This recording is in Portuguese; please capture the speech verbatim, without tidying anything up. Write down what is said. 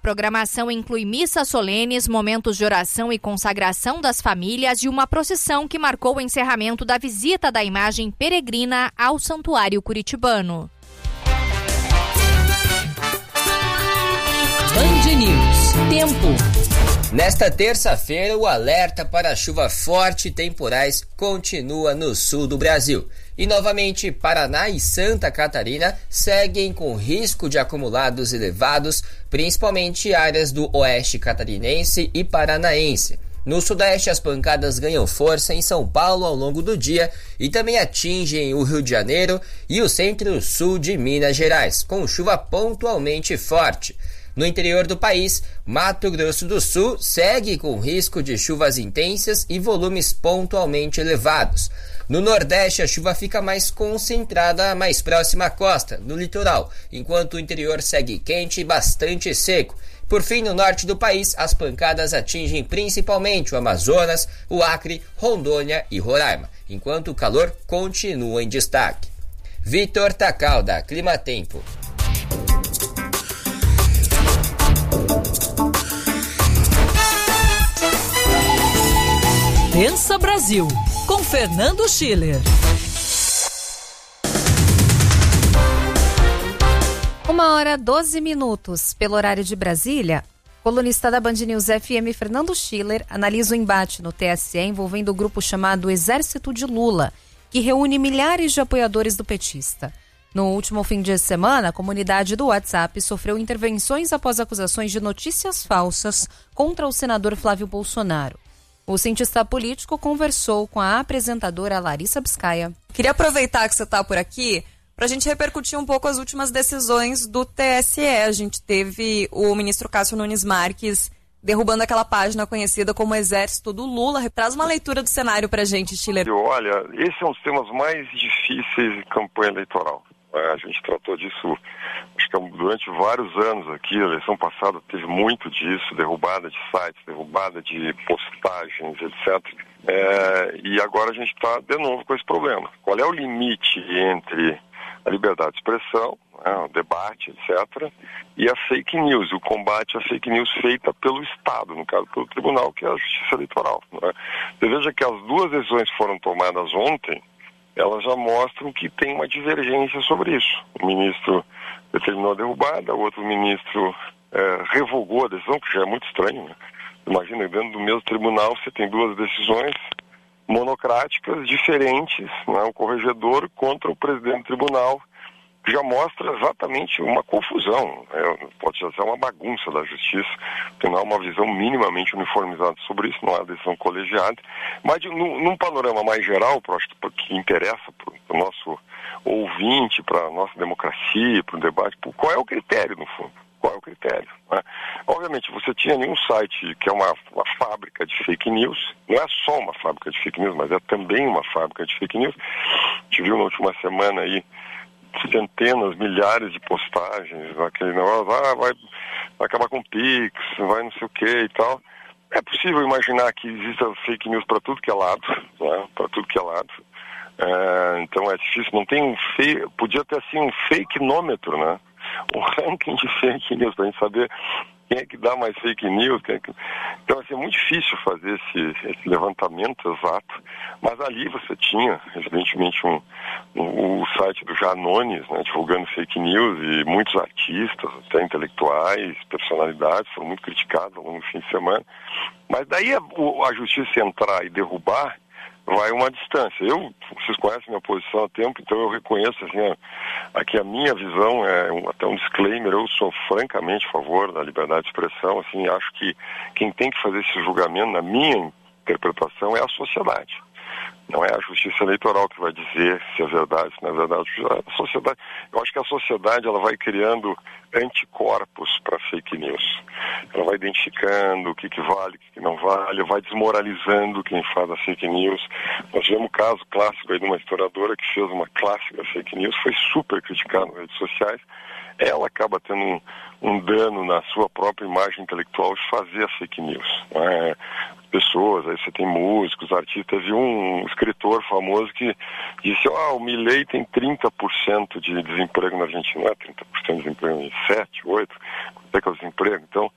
programação inclui missas solenes, momentos de oração e consagração das famílias e uma procissão que marcou o encerramento da visita da imagem peregrina ao Santuário Curitibano. Band News. Tempo. Nesta terça-feira, o alerta para chuva forte e temporais continua no sul do Brasil. E novamente, Paraná e Santa Catarina seguem com risco de acumulados elevados, principalmente áreas do oeste catarinense e paranaense. No sudeste, as pancadas ganham força em São Paulo ao longo do dia e também atingem o Rio de Janeiro e o centro-sul de Minas Gerais, com chuva pontualmente forte. No interior do país, Mato Grosso do Sul segue com risco de chuvas intensas e volumes pontualmente elevados. No Nordeste, a chuva fica mais concentrada mais próxima à costa, no litoral, enquanto o interior segue quente e bastante seco. Por fim, no norte do país, as pancadas atingem principalmente o Amazonas, o Acre, Rondônia e Roraima, enquanto o calor continua em destaque. Vitor Tacal, da Clima Tempo. Pensa Brasil, com Fernando Schiller. Uma hora doze minutos, pelo horário de Brasília. Colunista da Band News F M, Fernando Schiller, analisa o embate no T S E envolvendo o grupo chamado Exército de Lula, que reúne milhares de apoiadores do petista. No último fim de semana, a comunidade do WhatsApp sofreu intervenções após acusações de notícias falsas contra o senador Flávio Bolsonaro. O cientista político conversou com a apresentadora Larissa Biscaia. Queria aproveitar que você está por aqui para a gente repercutir um pouco as últimas decisões do T S E. A gente teve o ministro Cássio Nunes Marques derrubando aquela página conhecida como Exército do Lula. Traz uma leitura do cenário para a gente, Schiller. Olha, esse é um dos temas mais difíceis de campanha eleitoral. A gente tratou disso, acho que durante vários anos aqui. A eleição passada teve muito disso, derrubada de sites, derrubada de postagens, etcétera. É, e agora a gente está de novo com esse problema. Qual é o limite entre a liberdade de expressão, né, o debate, etcétera, e a fake news, o combate à fake news feita pelo Estado, no caso pelo Tribunal, que é a Justiça Eleitoral. Né? Você veja que as duas decisões que foram tomadas ontem, elas já mostram que tem uma divergência sobre isso. O ministro determinou a derrubada, o outro ministro é, revogou a decisão, que já é muito estranho. Né? Imagina, dentro do mesmo tribunal você tem duas decisões monocráticas, diferentes, né? O corregedor contra o presidente do tribunal, que já mostra exatamente uma confusão. É, pode já ser uma bagunça da justiça, porque não há uma visão minimamente uniformizada sobre isso, não há decisão colegiada. Mas de, num, num panorama mais geral, que, acho que, que interessa para o nosso ouvinte, para a nossa democracia, para o debate, qual é o critério, no fundo? Qual é o critério? Né? Obviamente, você tinha nenhum site que é uma, uma fábrica de fake news, não é só uma fábrica de fake news, mas é também uma fábrica de fake news. A gente viu na última semana aí centenas, milhares de postagens, aquele negócio, ah, vai, vai acabar com o Pix, vai não sei o que e tal. É possível imaginar que exista fake news para tudo que é lado, né? Para tudo que é lado. É, então é difícil, não tem um fake, podia ter assim um fakenômetro, né? Um ranking de fake news para a gente saber quem é que dá mais fake news. Quem é que... Então assim, é muito difícil fazer esse, esse levantamento exato, mas ali você tinha, evidentemente, um, um, o site do Janones, né, divulgando fake news, e muitos artistas, até intelectuais, personalidades foram muito criticados ao longo do fim de semana. Mas daí a, a justiça entrar e derrubar vai uma distância. Eu, vocês conhecem minha posição há tempo, então eu reconheço assim, aqui a minha visão, é um, até um disclaimer, eu sou francamente a favor da liberdade de expressão, assim, acho que quem tem que fazer esse julgamento, na minha interpretação, é a sociedade. Não é a justiça eleitoral que vai dizer se é verdade, se não é verdade. A sociedade, eu acho que a sociedade ela vai criando anticorpos para fake news. Ela vai identificando o que, que vale, o que, que não vale, vai desmoralizando quem faz a fake news. Nós tivemos um caso clássico aí de uma historiadora que fez uma clássica fake news, foi super criticada nas redes sociais. Ela acaba tendo um, um dano na sua própria imagem intelectual de fazer a fake news. É, pessoas, aí você tem músicos, artistas. Teve um escritor famoso que disse, ó, oh, o Milei tem trinta por cento de desemprego na Argentina. Não é trinta por cento de desemprego, sete, oito, quanto é que é o desemprego? Então,